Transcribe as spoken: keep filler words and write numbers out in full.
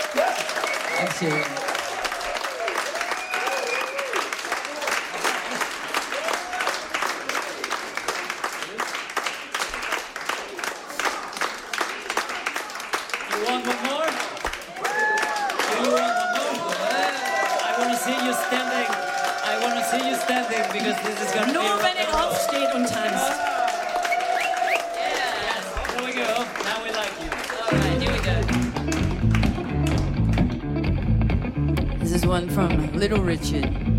Dankeschön. You want one more? Do you want one more? I want to see you standing. I want to see you standing because this is going to be Nur rock wenn and er roll. aufsteht und tanzt. Yes, here we go. Now we like you. All right, here we go. This is one from Little Richard.